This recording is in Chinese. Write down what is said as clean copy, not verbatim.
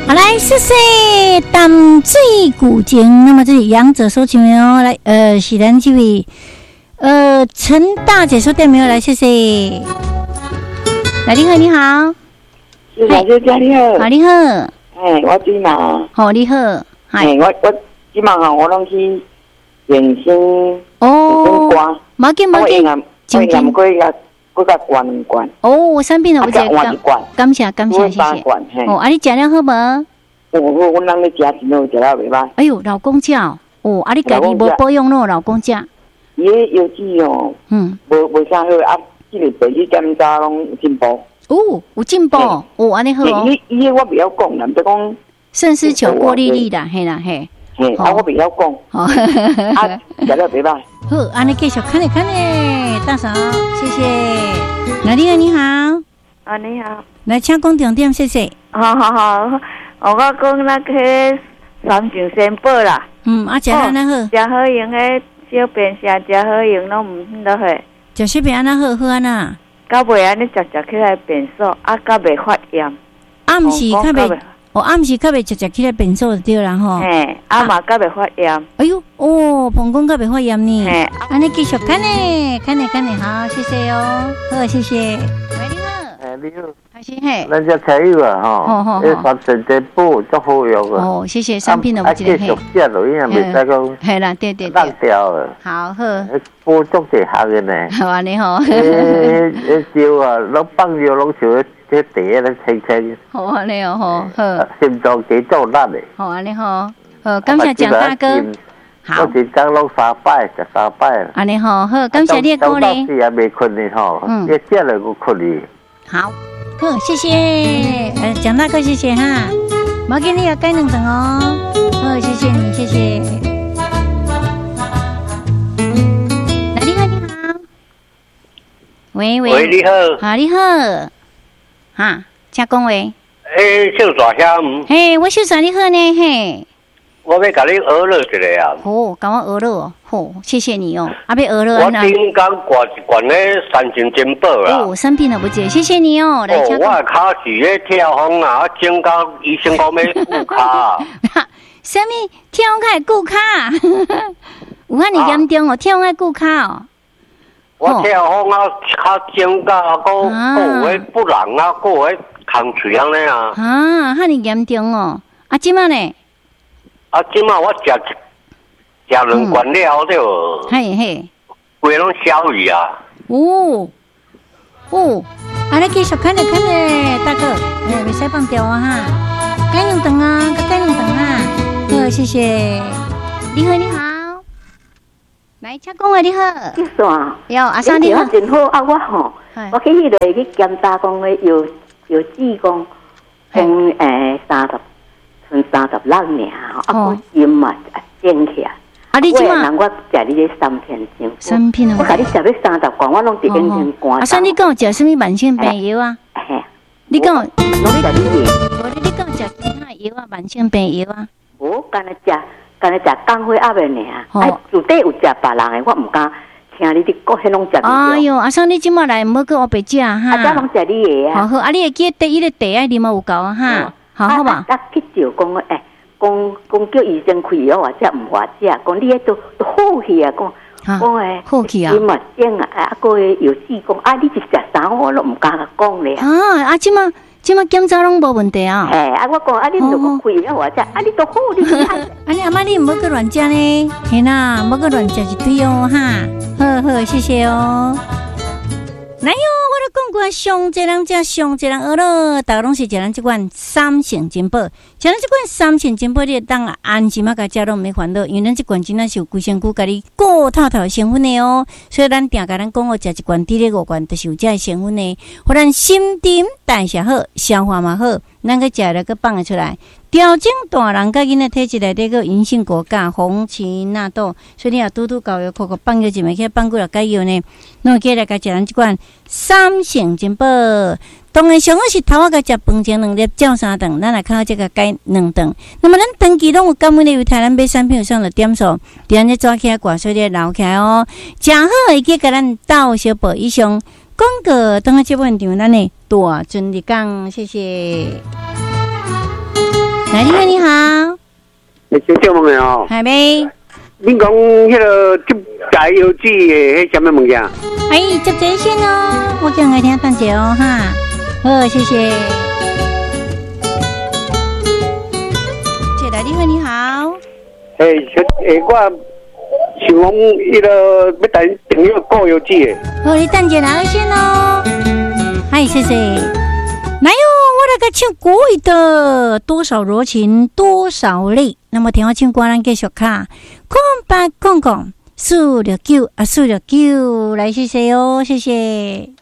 好，来，谢谢淡水古井。那么这里杨者收听哦，来，是咱这位陈大姐收听没有？来，谢谢。来，你好，你好。 是大姐姐你好。 好，你好。 我即嘛。 好，你好。 我即嘛吼，我拢去健身。 哦。冇紧冇紧。 我验过个，我甲灌2罐。 哦，生病了，我换1罐。 感谢，谢谢。哦，啊，你食了好无？ 我人咧食真好，食了袂歹。 哎呦，老公教哦，啊，你家己无保养咯，老公教。 伊个药剂哦，无啥好啊，即个白去检查拢有进步。 哦，有进步哦，安尼好哦。 伊个我袂晓讲啦，就讲肾丝球过滤力啦，嘿啦嘿。 啊，我袂晓讲。啊，食了袂歹。 好，安尼继续看咧，大嫂，谢谢。那你好。 啊，你好。 来，请讲重点，谢谢。 好。我讲那个三井仙宝啦。 啊，食安那好。 食好用诶，小便食好用，拢毋得嘿。 食小便安那好安那。 到尾安尼食起来便所，啊，甲袂发炎。 暗时较袂，暗时较袂食起来便所就对啦吼。 嘿，嘛甲袂发炎。 哎呦，膀胱甲袂发炎呢。嘿，安尼继续看呢，好，谢谢哦，好，谢谢。喂，你好。 你好。 咱只菜友啊，吼，三神仙宝足好用啊。 哦，谢谢，商品都不记得。 继续食落，因为袂使讲。 系啦，对。 烂掉了。 好。 宝足济项嘅呢。 好安尼吼。 招啊，拢放尿拢像迄地咧清清。 好安尼哦，好。 心脏几做力的。 好安尼吼，感谢蒋大哥。好。 我一天拢3摆，食3摆。 安尼吼，好，感谢你的鼓励。 到时也未困呢吼，一食了就困呢。 好。好，谢谢，蒋大哥，谢谢哈，毛给你也该2等哦。好，谢谢你，谢谢。你好。喂， 你好。 好，你好。哈，请讲话。 小大兄。 嘿，我小大你好呢，嘿。 我要甲你学乐一个啊！ 好，甲我学乐，好，谢谢你哦。啊，要学乐啊！ 我顶刚挂一罐咧三井金宝啦。 哦，生病了不解，谢谢你哦。来， 我的脚是咧跳风啊，整到医生讲要顾脚。 什么跳风爱顾脚？有遐尼严重哦，跳风爱顾脚哦。 我跳风啊，脚整到个有诶不人啊，个有诶空喙安尼啊。 啊，遐尼严重哦！啊，即摆呢？ 啊，即马我食2罐了就， 嘿， 规拢消去啊。 安尼继续看咧，大哥，袂使放掉啊哈，该2顿啊，该2顿啊，好，谢谢。你好，来，请讲话，你好。 你算？ 有阿三你好。 真好啊，我吼，我去迄个去检查讲诶，有子宫，从36年啊，我心嘛整起来。啊，你即马我食你这3片钟。 3片哦。 我甲你食要30罐，我拢一边边关。 啊，所以你讲食什么慢性病药啊？你讲， 拢食你药。 你讲食其他药啊，慢性病药啊？ 干那食钢灰鸭的尔。哎，厝底有食别人的，我唔敢听你啲讲，迄拢食。 哎呦，阿生你即马来，唔好搁我白食哈。 啊，拢食你的啊。 好，啊，你会记得伊个茶爱啉有够啊哈。好吧。 啊，去照讲讲叫医生开药或者唔话食，讲你迄都好去啊，讲诶， 好去啊， 伊嘛整啊，个有事讲啊，你一食啥我都唔敢讲咧。 啊，即马检查拢无问题啊。 啊，我讲啊，你就讲开药或者啊，你都好，你啊，你阿妈你唔好去乱食呢，嘿啦，唔好去乱食一堆哦哈。好，谢谢哦。来哟，我都讲过，上济人食，上济人学咯，大家拢是食咱即款3成金宝，食咱即款3成金宝，你当安心啊，甲食拢毋免烦恼，因为咱即罐真正是有规身躯，甲你顾透透成分的哦。所以咱定甲咱讲哦，食一罐滴咧5罐，都是有这成分的，互咱心肠代谢好，消化嘛好，咱个食了个放得出来。调整大人甲囡仔体质内底个银杏果苷、红荠纳豆，所以你若拄搞药，口放药一枚，去放几落解药呢？侬记来甲食咱即款3成金宝。当然上好是头仔甲食饭前2粒，照3顿，咱来靠这个解2顿。那么咱长期拢有感冒的为台咱买产品有上的点数，伫咱这抓起来挂水咧留起来哦，食好会记甲咱斗小宝以上。广告等下节目现场，咱的大尊的讲，谢谢。 小小问的哦， 系咪？ 恁讲迄个接台药剂的迄什么物件？ 接这先哦，我叫我听范姐哦哈。好，谢谢。来电话你好。 我想讲迄个要带朋友过药剂的。 好，你等一下先哦。嗨，谢谢。来哟，我来个唱国语的，多少柔情多少泪。那么听我唱歌，咱继续卡。08004949，来谢谢哟，谢谢。